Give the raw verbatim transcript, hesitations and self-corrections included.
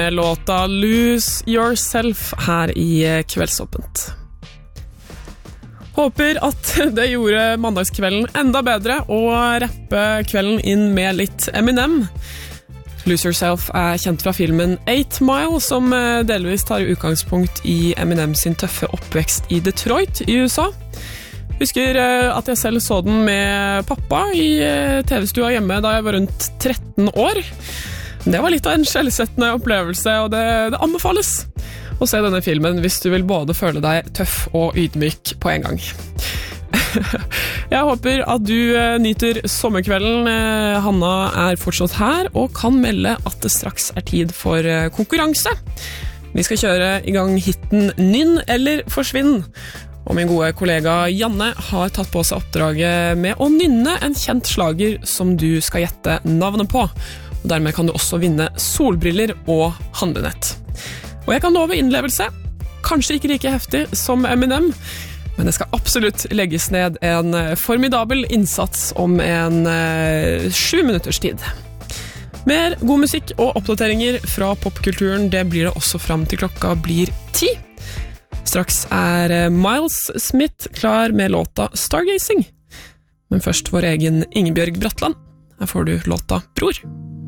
Låta Lose Yourself her i Kveldsåpent. Håper at det gjorde mandagskvelden enda bedre og rappe kvelden inn med litt Eminem. Lose Yourself er kjent fra filmen eight mile, som delvis tar utgangspunkt i Eminem sin tøffe oppvekst i Detroit i U S A. Husker at jeg selv så den med pappa i T V-stua hjemme da jeg var rundt tretten år. Det var litt av en skjellsettende opplevelse, og det, det anbefales å se denne filmen hvis du vil både føle deg tøff og ydmyk på en gang. Jeg håper at du nyter sommerkvelden. Hanna er fortsatt her og kan melde at det straks er tid for konkurranse. Vi skal kjøre i gang hitten Nynn eller Forsvinn. Og min gode kollega Janne har tatt på seg oppdraget med å nynne en kjent slager som du skal gjette navnet på. Og dermed kan du også vinne solbriller og handlenett. Og jeg kan love innlevelse, kanskje ikke like heftig som Eminem, men det skal absolutt legges ned en formidabel innsats om en eh, sju minutters tid. Mer god musikk og oppdateringer fra popkulturen, det blir det også frem til klokka blir ti. Straks er Miles Smith klar med låta Stargazing. Men først vår egen Ingebjørg Bratland. Her får du låta Bror.